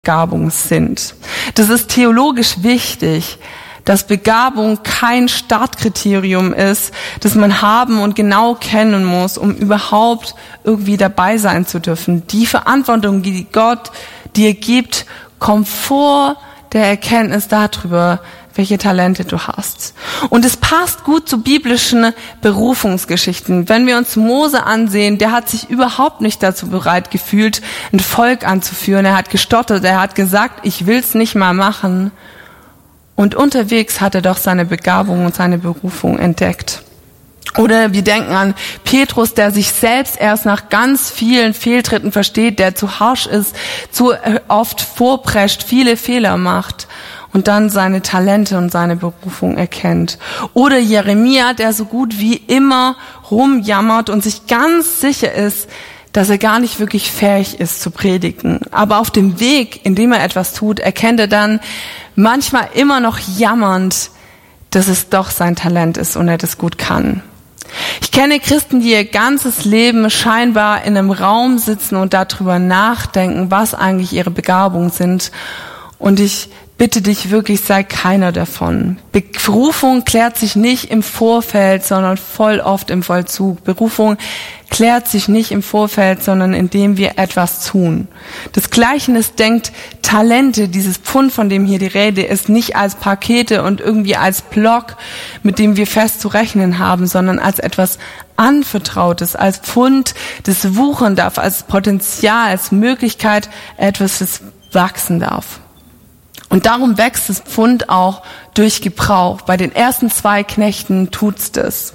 Begabung sind. Das ist theologisch wichtig, dass Begabung kein Startkriterium ist, das man haben und genau kennen muss, um überhaupt irgendwie dabei sein zu dürfen. Die Verantwortung, die Gott dir gibt, kommt vor der Erkenntnis darüber, welche Talente du hast. Und es passt gut zu biblischen Berufungsgeschichten. Wenn wir uns Mose ansehen, der hat sich überhaupt nicht dazu bereit gefühlt, ein Volk anzuführen. Er hat gestottert, er hat gesagt, ich will's nicht mal machen. Und unterwegs hat er doch seine Begabung und seine Berufung entdeckt. Oder wir denken an Petrus, der sich selbst erst nach ganz vielen Fehltritten versteht, der zu harsch ist, zu oft vorprescht, viele Fehler macht und dann seine Talente und seine Berufung erkennt. Oder Jeremia, der so gut wie immer rumjammert und sich ganz sicher ist, dass er gar nicht wirklich fähig ist zu predigen. Aber auf dem Weg, in dem er etwas tut, erkennt er dann manchmal immer noch jammernd, dass es doch sein Talent ist und er das gut kann. Ich kenne Christen, die ihr ganzes Leben scheinbar in einem Raum sitzen und darüber nachdenken, was eigentlich ihre Begabungen sind. Und ich bitte dich wirklich, sei keiner davon. Berufung klärt sich nicht im Vorfeld, sondern voll oft im Vollzug. Berufung klärt sich nicht im Vorfeld, sondern indem wir etwas tun. Das Gleichnis denkt Talente, dieses Pfund, von dem hier die Rede ist, nicht als Pakete und irgendwie als Block, mit dem wir fest zu rechnen haben, sondern als etwas Anvertrautes, als Pfund, das wuchern darf, als Potenzial, als Möglichkeit, etwas, das wachsen darf. Und darum wächst das Pfund auch durch Gebrauch. Bei den ersten 2 Knechten tut's das.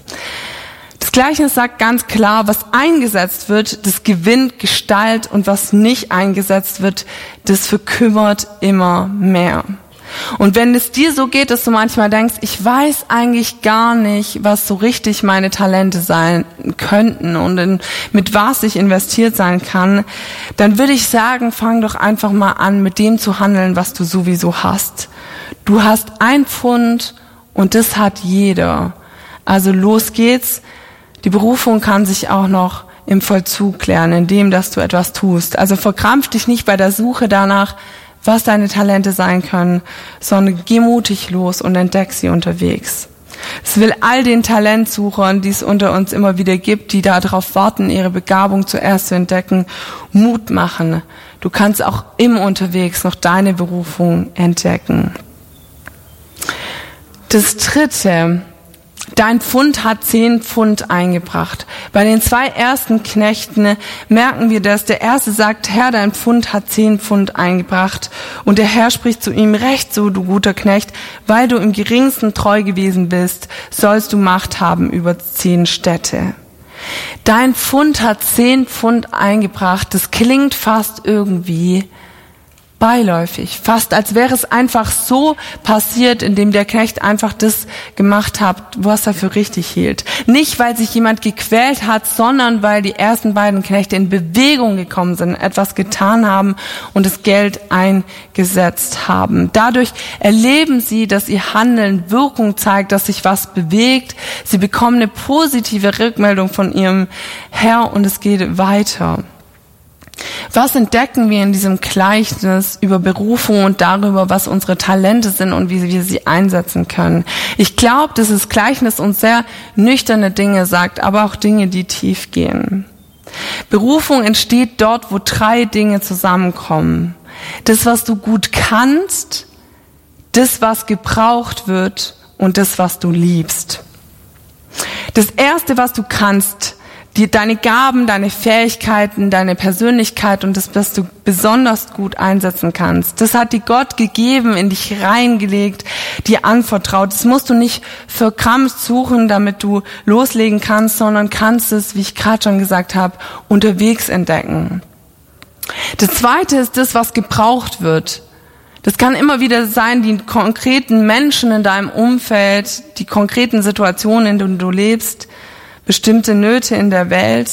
Das Gleichnis sagt ganz klar, was eingesetzt wird, das gewinnt Gestalt und was nicht eingesetzt wird, das verkümmert immer mehr. Und wenn es dir so geht, dass du manchmal denkst, ich weiß eigentlich gar nicht, was so richtig meine Talente sein könnten und mit was ich investiert sein kann, dann würde ich sagen, fang doch einfach mal an, mit dem zu handeln, was du sowieso hast. Du hast ein Pfund und das hat jeder. Also los geht's. Die Berufung kann sich auch noch im Vollzug klären, indem, dass du etwas tust. Also verkrampf dich nicht bei der Suche danach, was deine Talente sein können, sondern geh mutig los und entdeck sie unterwegs. Es will all den Talentsuchern, die es unter uns immer wieder gibt, die darauf warten, ihre Begabung zuerst zu entdecken, Mut machen. Du kannst auch im Unterwegs noch deine Berufung entdecken. Das Dritte: Dein Pfund hat 10 Pfund eingebracht. Bei den 2 ersten Knechten merken wir das. Der erste sagt, Herr, dein Pfund hat 10 Pfund eingebracht. Und der Herr spricht zu ihm, recht so, du guter Knecht, weil du im geringsten treu gewesen bist, sollst du Macht haben über 10 Städte. Dein Pfund hat 10 Pfund eingebracht. Das klingt fast irgendwie beiläufig, fast als wäre es einfach so passiert, indem der Knecht einfach das gemacht hat, was er für richtig hielt. Nicht, weil sich jemand gequält hat, sondern weil die ersten beiden Knechte in Bewegung gekommen sind, etwas getan haben und das Geld eingesetzt haben. Dadurch erleben sie, dass ihr Handeln Wirkung zeigt, dass sich was bewegt. Sie bekommen eine positive Rückmeldung von ihrem Herr und es geht weiter. Was entdecken wir in diesem Gleichnis über Berufung und darüber, was unsere Talente sind und wie wir sie einsetzen können? Ich glaube, dass das Gleichnis uns sehr nüchterne Dinge sagt, aber auch Dinge, die tief gehen. Berufung entsteht dort, wo 3 Dinge zusammenkommen. Das, was du gut kannst, das, was gebraucht wird und das, was du liebst. Das Erste, was du kannst, deine Gaben, deine Fähigkeiten, deine Persönlichkeit und das, was du besonders gut einsetzen kannst. Das hat dir Gott gegeben, in dich reingelegt, dir anvertraut. Das musst du nicht verkrampft suchen, damit du loslegen kannst, sondern kannst es, wie ich gerade schon gesagt habe, unterwegs entdecken. Das Zweite ist das, was gebraucht wird. Das kann immer wieder sein, die konkreten Menschen in deinem Umfeld, die konkreten Situationen, in denen du lebst, bestimmte Nöte in der Welt.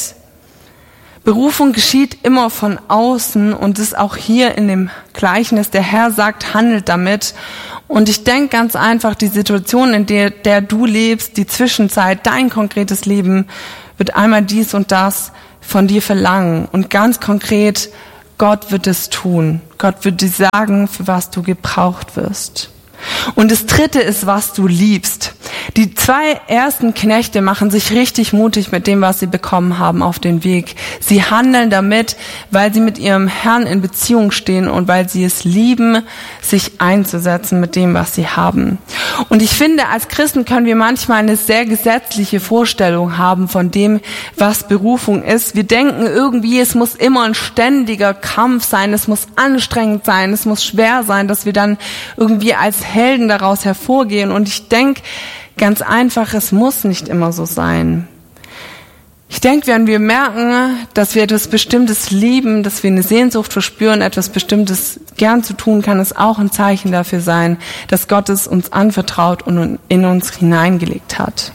Berufung geschieht immer von außen und ist auch hier in dem Gleichnis. Der Herr sagt, handelt damit. Und ich denke ganz einfach, die Situation, in der du lebst, die Zwischenzeit, dein konkretes Leben, wird einmal dies und das von dir verlangen. Und ganz konkret, Gott wird es tun. Gott wird dir sagen, für was du gebraucht wirst. Und das dritte ist, was du liebst. Die 2 ersten Knechte machen sich richtig mutig mit dem, was sie bekommen haben, auf den Weg. Sie handeln damit, weil sie mit ihrem Herrn in Beziehung stehen und weil sie es lieben, sich einzusetzen mit dem, was sie haben. Und ich finde, als Christen können wir manchmal eine sehr gesetzliche Vorstellung haben von dem, was Berufung ist. Wir denken irgendwie, es muss immer ein ständiger Kampf sein, es muss anstrengend sein, es muss schwer sein, dass wir dann irgendwie als Helden daraus hervorgehen. Und ich denke ganz einfach, es muss nicht immer so sein. Ich denke, wenn wir merken, dass wir etwas Bestimmtes lieben, dass wir eine Sehnsucht verspüren, etwas Bestimmtes gern zu tun, kann es auch ein Zeichen dafür sein, dass Gott es uns anvertraut und in uns hineingelegt hat.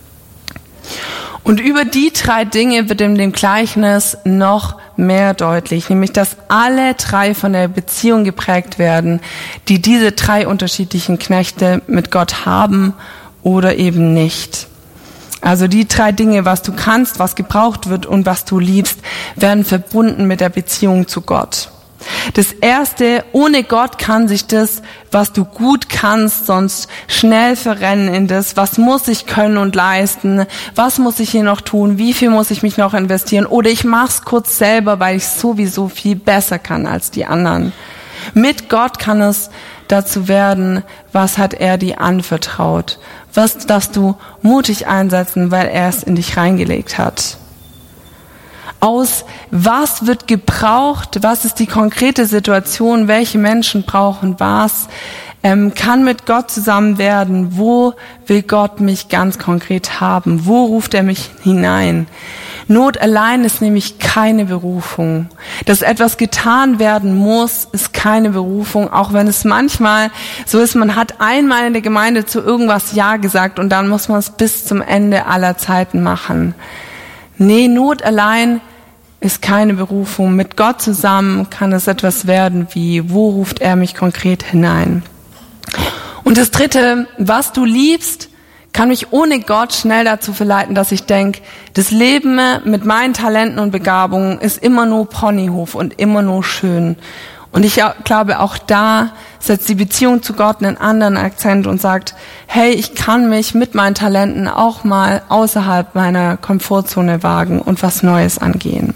Und über die 3 Dinge wird in dem Gleichnis noch mehr deutlich, nämlich dass alle 3 von der Beziehung geprägt werden, die diese 3 unterschiedlichen Knechte mit Gott haben oder eben nicht. Also die 3 Dinge, was du kannst, was gebraucht wird und was du liebst, werden verbunden mit der Beziehung zu Gott. Das erste, ohne Gott kann sich das, was du gut kannst, sonst schnell verrennen in das, was muss ich können und leisten, was muss ich hier noch tun, wie viel muss ich mich noch investieren oder ich mach's kurz selber, weil ich sowieso viel besser kann als die anderen. Mit Gott kann es dazu werden, was hat er dir anvertraut? Was darfst du mutig einsetzen, weil er es in dich reingelegt hat? Aus was wird gebraucht, was ist die konkrete Situation, welche Menschen brauchen was, kann mit Gott zusammen werden, wo will Gott mich ganz konkret haben, wo ruft er mich hinein. Not allein ist nämlich keine Berufung. Dass etwas getan werden muss, ist keine Berufung, auch wenn es manchmal so ist, man hat einmal in der Gemeinde zu irgendwas Ja gesagt und dann muss man es bis zum Ende aller Zeiten machen. Nee, Not allein ist keine Berufung. Mit Gott zusammen kann es etwas werden wie, wo ruft er mich konkret hinein? Und das dritte, was du liebst, kann mich ohne Gott schnell dazu verleiten, dass ich denke, das Leben mit meinen Talenten und Begabungen ist immer nur Ponyhof und immer nur schön. Und ich glaube, auch da setzt die Beziehung zu Gott einen anderen Akzent und sagt, hey, ich kann mich mit meinen Talenten auch mal außerhalb meiner Komfortzone wagen und was Neues angehen.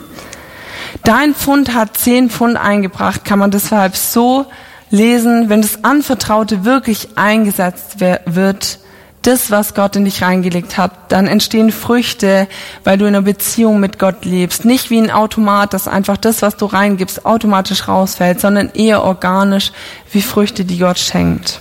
Dein Pfund hat 10 Pfund eingebracht, kann man deshalb so lesen, wenn das Anvertraute wirklich eingesetzt wird, das, was Gott in dich reingelegt hat, dann entstehen Früchte, weil du in einer Beziehung mit Gott lebst. Nicht wie ein Automat, dass einfach das, was du reingibst, automatisch rausfällt, sondern eher organisch wie Früchte, die Gott schenkt.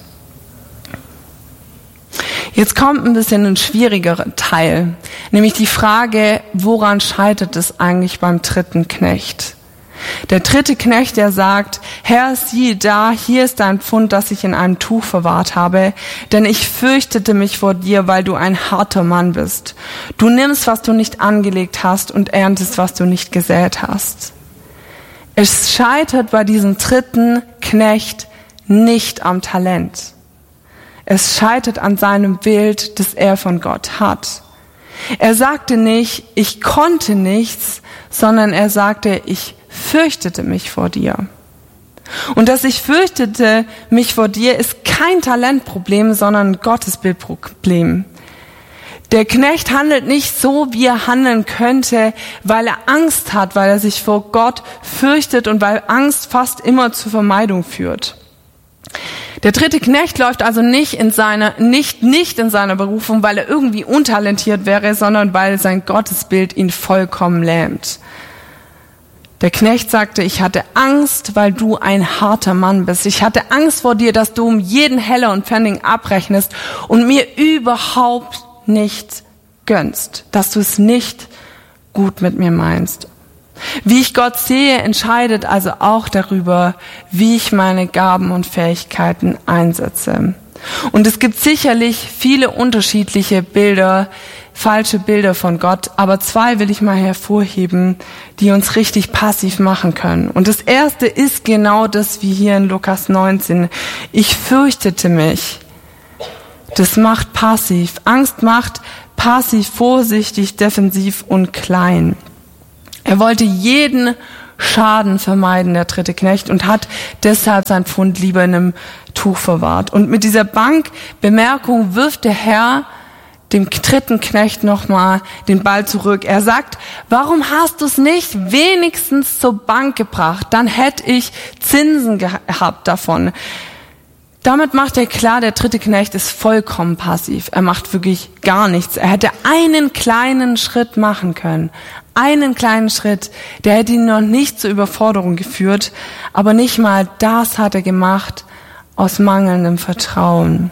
Jetzt kommt ein bisschen ein schwierigerer Teil, nämlich die Frage, woran scheitert es eigentlich beim 3. Knecht? Der 3. Knecht, der sagt, Herr, siehe da, hier ist dein Pfund, das ich in einem Tuch verwahrt habe, denn ich fürchtete mich vor dir, weil du ein harter Mann bist. Du nimmst, was du nicht angelegt hast und erntest, was du nicht gesät hast. Es scheitert bei diesem 3. Knecht nicht am Talent. Es scheitert an seinem Bild, das er von Gott hat. Er sagte nicht, ich konnte nichts, sondern er sagte, ich fürchtete mich vor dir. Und dass ich fürchtete mich vor dir ist kein Talentproblem, sondern ein Gottesbildproblem. Der Knecht handelt nicht so, wie er handeln könnte, weil er Angst hat, weil er sich vor Gott fürchtet und weil Angst fast immer zur Vermeidung führt. Der 3. Knecht läuft also nicht in seiner Berufung, weil er irgendwie untalentiert wäre, sondern weil sein Gottesbild ihn vollkommen lähmt. Der Knecht sagte, ich hatte Angst, weil du ein harter Mann bist. Ich hatte Angst vor dir, dass du um jeden Heller und Pfennig abrechnest und mir überhaupt nicht gönnst, dass du es nicht gut mit mir meinst. Wie ich Gott sehe, entscheidet also auch darüber, wie ich meine Gaben und Fähigkeiten einsetze. Und es gibt sicherlich viele unterschiedliche falsche Bilder von Gott, aber 2 will ich mal hervorheben, die uns richtig passiv machen können. Und das erste ist genau das, wie hier in Lukas 19. Ich fürchtete mich. Das macht passiv. Angst macht passiv, vorsichtig, defensiv und klein. Er wollte jeden Schaden vermeiden, der dritte Knecht, und hat deshalb sein Pfund lieber in einem Tuch verwahrt. Und mit dieser Bankbemerkung wirft der Herr dem dritten Knecht nochmal den Ball zurück. Er sagt, warum hast du es nicht wenigstens zur Bank gebracht? Dann hätte ich Zinsen gehabt davon. Damit macht er klar, der dritte Knecht ist vollkommen passiv. Er macht wirklich gar nichts. Er hätte einen kleinen Schritt machen können. Einen kleinen Schritt, der hätte ihn noch nicht zur Überforderung geführt. Aber nicht mal das hat er gemacht aus mangelndem Vertrauen.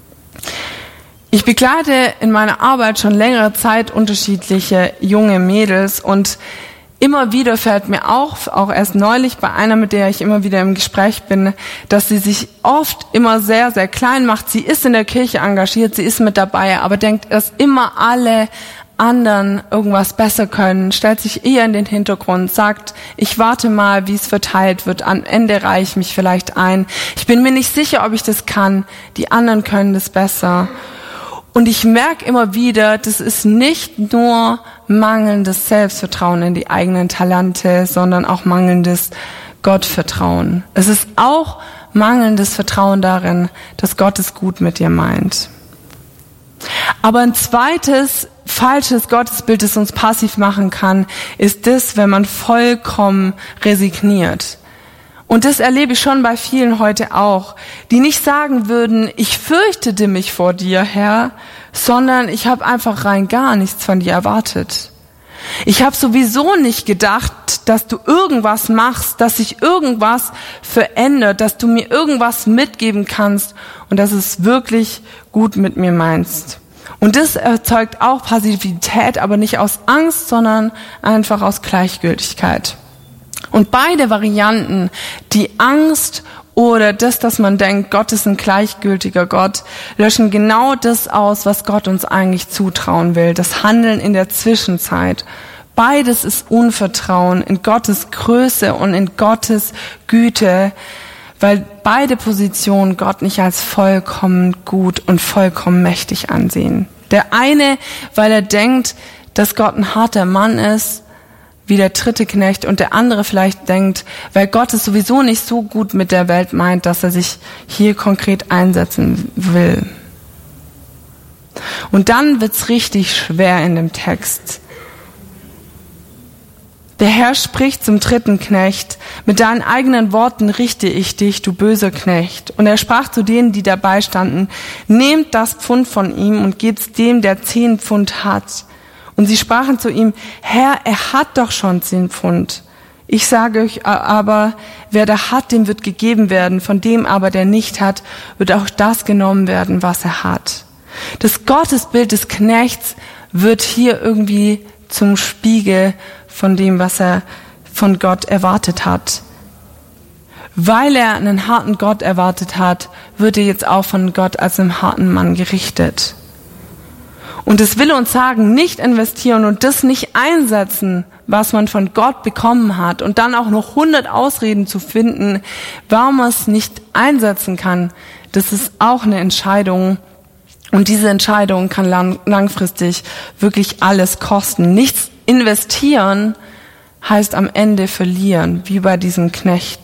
Ich begleite in meiner Arbeit schon längere Zeit unterschiedliche junge Mädels und immer wieder fällt mir auch erst neulich bei einer, mit der ich immer wieder im Gespräch bin, dass sie sich oft immer sehr, sehr klein macht. Sie ist in der Kirche engagiert, sie ist mit dabei, aber denkt, dass immer alle anderen irgendwas besser können, stellt sich eher in den Hintergrund, sagt, ich warte mal, wie es verteilt wird, am Ende reiche ich mich vielleicht ein. Ich bin mir nicht sicher, ob ich das kann, die anderen können das besser. Und ich merke immer wieder, das ist nicht nur mangelndes Selbstvertrauen in die eigenen Talente, sondern auch mangelndes Gottvertrauen. Es ist auch mangelndes Vertrauen darin, dass Gott es gut mit dir meint. Aber ein zweites falsches Gottesbild, das uns passiv machen kann, ist das, wenn man vollkommen resigniert. Und das erlebe ich schon bei vielen heute auch, die nicht sagen würden, ich fürchtete mich vor dir, Herr, sondern ich habe einfach rein gar nichts von dir erwartet. Ich habe sowieso nicht gedacht, dass du irgendwas machst, dass sich irgendwas verändert, dass du mir irgendwas mitgeben kannst und dass es wirklich gut mit mir meinst. Und das erzeugt auch Passivität, aber nicht aus Angst, sondern einfach aus Gleichgültigkeit. Und beide Varianten, die Angst oder das, dass man denkt, Gott ist ein gleichgültiger Gott, löschen genau das aus, was Gott uns eigentlich zutrauen will. Das Handeln in der Zwischenzeit. Beides ist Unvertrauen in Gottes Größe und in Gottes Güte, weil beide Positionen Gott nicht als vollkommen gut und vollkommen mächtig ansehen. Der eine, weil er denkt, dass Gott ein harter Mann ist, wie der dritte Knecht, und der andere vielleicht denkt, weil Gott es sowieso nicht so gut mit der Welt meint, dass er sich hier konkret einsetzen will. Und dann wird's richtig schwer in dem Text. Der Herr spricht zum dritten Knecht, mit deinen eigenen Worten richte ich dich, du böser Knecht. Und er sprach zu denen, die dabei standen, nehmt das Pfund von ihm und gebt's dem, der 10 Pfund hat. Und sie sprachen zu ihm, Herr, er hat doch schon 10 Pfund. Ich sage euch aber, wer da hat, dem wird gegeben werden. Von dem aber, der nicht hat, wird auch das genommen werden, was er hat. Das Gottesbild des Knechts wird hier irgendwie zum Spiegel von dem, was er von Gott erwartet hat. Weil er einen harten Gott erwartet hat, wird er jetzt auch von Gott als einem harten Mann gerichtet. Und es will uns sagen, nicht investieren und das nicht einsetzen, was man von Gott bekommen hat, und dann auch noch 100 Ausreden zu finden, warum man es nicht einsetzen kann, das ist auch eine Entscheidung. Und diese Entscheidung kann langfristig wirklich alles kosten. Nichts investieren heißt am Ende verlieren, wie bei diesem Knecht.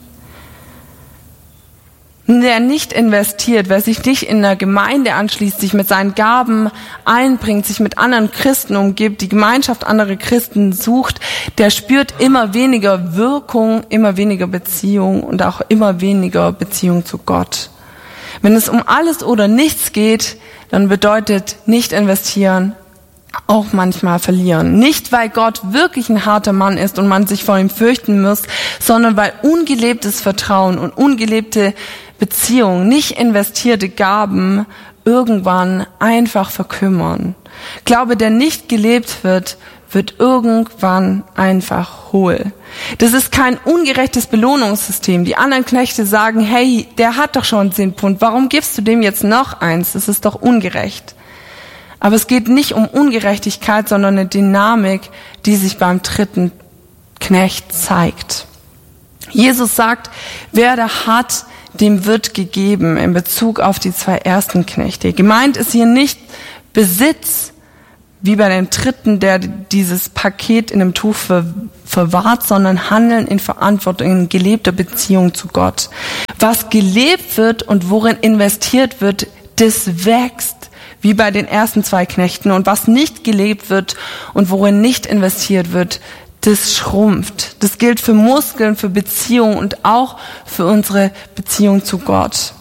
Wer nicht investiert, wer sich nicht in der Gemeinde anschließt, sich mit seinen Gaben einbringt, sich mit anderen Christen umgibt, die Gemeinschaft anderer Christen sucht, der spürt immer weniger Wirkung, immer weniger Beziehung und auch immer weniger Beziehung zu Gott. Wenn es um alles oder nichts geht, dann bedeutet nicht investieren auch manchmal verlieren. Nicht, weil Gott wirklich ein harter Mann ist und man sich vor ihm fürchten muss, sondern weil ungelebtes Vertrauen und ungelebte Beziehung, nicht investierte Gaben irgendwann einfach verkümmern. Glaube, der nicht gelebt wird, wird irgendwann einfach hohl. Das ist kein ungerechtes Belohnungssystem. Die anderen Knechte sagen, hey, der hat doch schon 10 Pfund, warum gibst du dem jetzt noch 1? Das ist doch ungerecht. Aber es geht nicht um Ungerechtigkeit, sondern eine Dynamik, die sich beim dritten Knecht zeigt. Jesus sagt, wer da hat, dem wird gegeben, in Bezug auf die 2 ersten Knechte. Gemeint ist hier nicht Besitz, wie bei dem Dritten, der dieses Paket in einem Tuch verwahrt, sondern handeln in Verantwortung, in gelebter Beziehung zu Gott. Was gelebt wird und worin investiert wird, das wächst, wie bei den ersten 2 Knechten. Und was nicht gelebt wird und worin nicht investiert wird, das schrumpft. Das gilt für Muskeln, für Beziehungen und auch für unsere Beziehung zu Gott.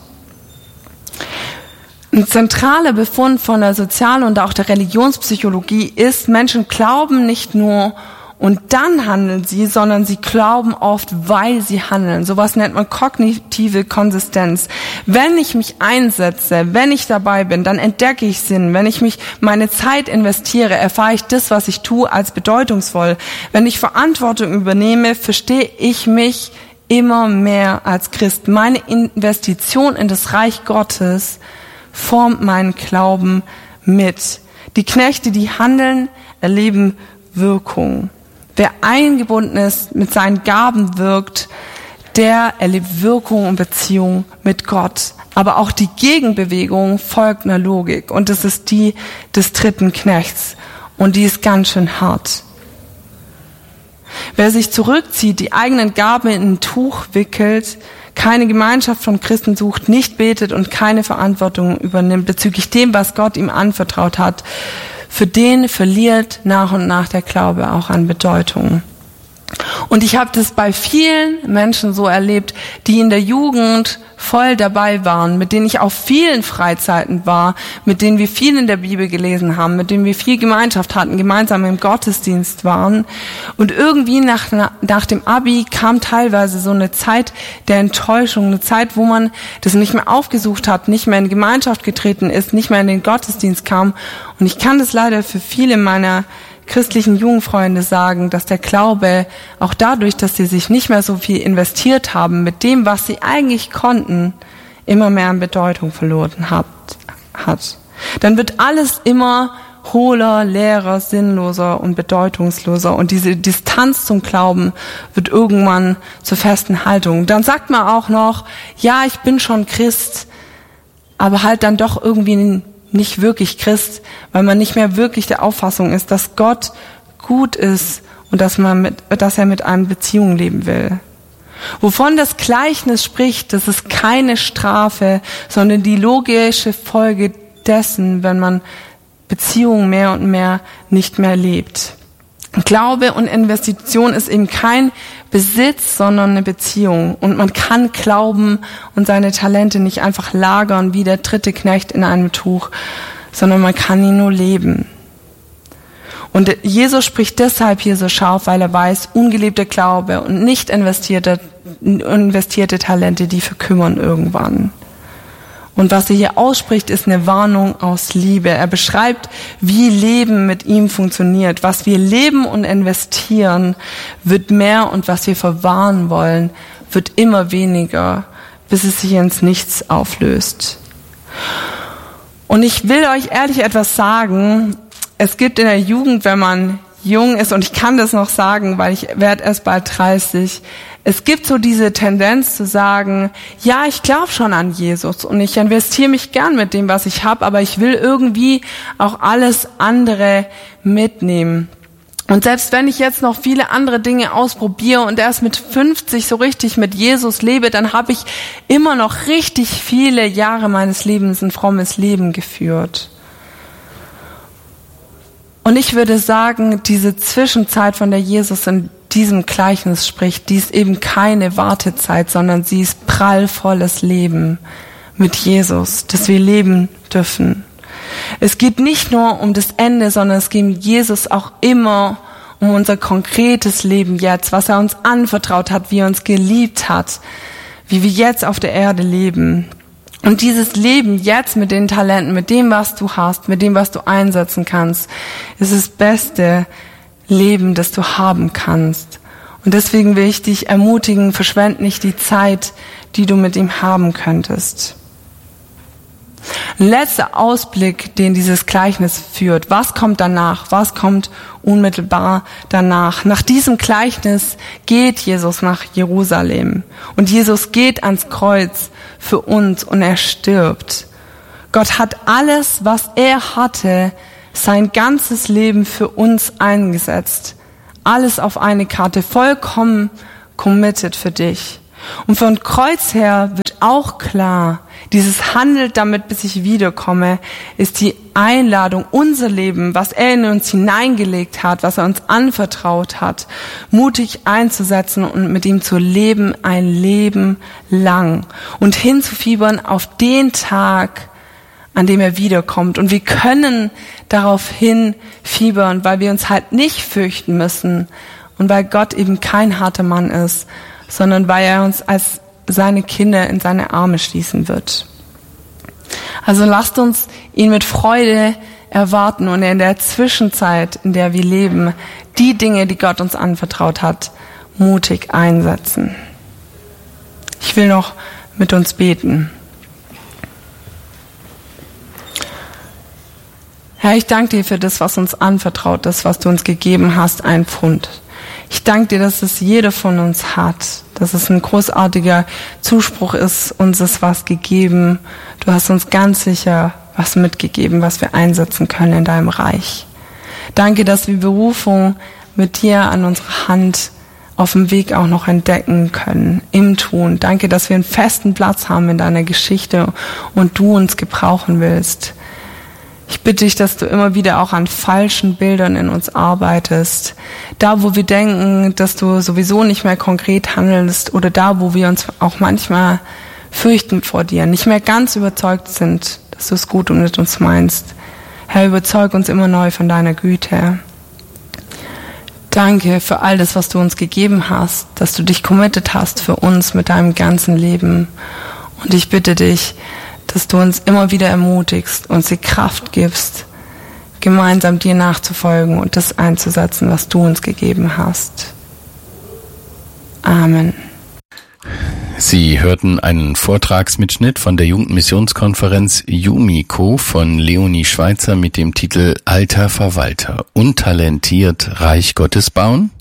Ein zentraler Befund von der Sozial- und auch der Religionspsychologie ist, Menschen glauben nicht nur und dann handeln sie, sondern sie glauben oft, weil sie handeln. Sowas nennt man kognitive Konsistenz. Wenn ich mich einsetze, wenn ich dabei bin, dann entdecke ich Sinn. Wenn ich meine Zeit investiere, erfahre ich das, was ich tue, als bedeutungsvoll. Wenn ich Verantwortung übernehme, verstehe ich mich immer mehr als Christ. Meine Investition in das Reich Gottes formt meinen Glauben mit. Die Knechte, die handeln, erleben Wirkung. Wer eingebunden ist, mit seinen Gaben wirkt, der erlebt Wirkung und Beziehung mit Gott. Aber auch die Gegenbewegung folgt einer Logik. Und das ist die des dritten Knechts. Und die ist ganz schön hart. Wer sich zurückzieht, die eigenen Gaben in ein Tuch wickelt, keine Gemeinschaft von Christen sucht, nicht betet und keine Verantwortung übernimmt bezüglich dem, was Gott ihm anvertraut hat, für den verliert nach und nach der Glaube auch an Bedeutung. Und ich habe das bei vielen Menschen so erlebt, die in der Jugend voll dabei waren, mit denen ich auf vielen Freizeiten war, mit denen wir viel in der Bibel gelesen haben, mit denen wir viel Gemeinschaft hatten, gemeinsam im Gottesdienst waren. Und irgendwie nach dem Abi kam teilweise so eine Zeit der Enttäuschung, eine Zeit, wo man das nicht mehr aufgesucht hat, nicht mehr in Gemeinschaft getreten ist, nicht mehr in den Gottesdienst kam. Und ich kann das leider für viele meiner christlichen Jugendfreunde sagen, dass der Glaube auch dadurch, dass sie sich nicht mehr so viel investiert haben mit dem, was sie eigentlich konnten, immer mehr an Bedeutung verloren hat. Dann wird alles immer hohler, leerer, sinnloser und bedeutungsloser und diese Distanz zum Glauben wird irgendwann zur festen Haltung. Dann sagt man auch noch, ja, ich bin schon Christ, aber halt dann doch irgendwie nicht wirklich Christ, weil man nicht mehr wirklich der Auffassung ist, dass Gott gut ist und dass er mit einem Beziehung leben will. Wovon das Gleichnis spricht, das ist keine Strafe, sondern die logische Folge dessen, wenn man Beziehungen mehr und mehr nicht mehr lebt. Glaube und Investition ist eben kein Besitz, sondern eine Beziehung. Und man kann Glauben und seine Talente nicht einfach lagern wie der dritte Knecht in einem Tuch, sondern man kann ihn nur leben. Und Jesus spricht deshalb hier so scharf, weil er weiß, ungelebter Glaube und nicht investierte Talente, die verkümmern irgendwann. Und was er hier ausspricht, ist eine Warnung aus Liebe. Er beschreibt, wie Leben mit ihm funktioniert. Was wir leben und investieren, wird mehr und was wir verwahren wollen, wird immer weniger, bis es sich ins Nichts auflöst. Und ich will euch ehrlich etwas sagen. Es gibt in der Jugend, wenn man jung ist, und ich kann das noch sagen, weil ich werde erst bald 30, es gibt so diese Tendenz zu sagen, ja, ich glaube schon an Jesus und ich investiere mich gern mit dem, was ich habe, aber ich will irgendwie auch alles andere mitnehmen. Und selbst wenn ich jetzt noch viele andere Dinge ausprobiere und erst mit 50 so richtig mit Jesus lebe, dann habe ich immer noch richtig viele Jahre meines Lebens ein frommes Leben geführt. Und ich würde sagen, diese Zwischenzeit, von der Jesus in diesem Gleichnis spricht, die ist eben keine Wartezeit, sondern sie ist prallvolles Leben mit Jesus, das wir leben dürfen. Es geht nicht nur um das Ende, sondern es geht Jesus auch immer um unser konkretes Leben jetzt, was er uns anvertraut hat, wie er uns geliebt hat, wie wir jetzt auf der Erde leben. Und dieses Leben jetzt mit den Talenten, mit dem, was du hast, mit dem, was du einsetzen kannst, ist das beste Leben, das du haben kannst. Und deswegen will ich dich ermutigen, verschwende nicht die Zeit, die du mit ihm haben könntest. Ein letzter Ausblick, den dieses Gleichnis führt. Was kommt danach? Was kommt unmittelbar danach? Nach diesem Gleichnis geht Jesus nach Jerusalem. Und Jesus geht ans Kreuz für uns und er stirbt. Gott hat alles, was er hatte, sein ganzes Leben für uns eingesetzt. Alles auf eine Karte, vollkommen committed für dich. Und von Kreuz her wird auch klar, dieses handelt damit, bis ich wiederkomme, ist die Einladung, unser Leben, was er in uns hineingelegt hat, was er uns anvertraut hat, mutig einzusetzen und mit ihm zu leben, ein Leben lang. Und hinzufiebern auf den Tag, an dem er wiederkommt. Und wir können darauf hinfiebern, weil wir uns halt nicht fürchten müssen und weil Gott eben kein harter Mann ist, sondern weil er uns als seine Kinder in seine Arme schließen wird. Also lasst uns ihn mit Freude erwarten und in der Zwischenzeit, in der wir leben, die Dinge, die Gott uns anvertraut hat, mutig einsetzen. Ich will noch mit uns beten. Herr, ich danke dir für das, was uns anvertraut ist, was du uns gegeben hast, 1 Pfund. Ich danke dir, dass es jeder von uns hat, dass es ein großartiger Zuspruch ist, uns ist was gegeben. Du hast uns ganz sicher was mitgegeben, was wir einsetzen können in deinem Reich. Danke, dass wir Berufung mit dir an unserer Hand auf dem Weg auch noch entdecken können, im Tun. Danke, dass wir einen festen Platz haben in deiner Geschichte und du uns gebrauchen willst. Ich bitte dich, dass du immer wieder auch an falschen Bildern in uns arbeitest. Da, wo wir denken, dass du sowieso nicht mehr konkret handelst oder da, wo wir uns auch manchmal fürchten vor dir, nicht mehr ganz überzeugt sind, dass du es gut und mit uns meinst. Herr, überzeug uns immer neu von deiner Güte. Danke für all das, was du uns gegeben hast, dass du dich committed hast für uns mit deinem ganzen Leben. Und ich bitte dich, dass du uns immer wieder ermutigst, uns die Kraft gibst, gemeinsam dir nachzufolgen und das einzusetzen, was du uns gegeben hast. Amen. Sie hörten einen Vortragsmitschnitt von der Jugendmissionskonferenz Jumiko von Leonie Schweizer mit dem Titel Alter Verwalter, untalentiert Reich Gottes bauen?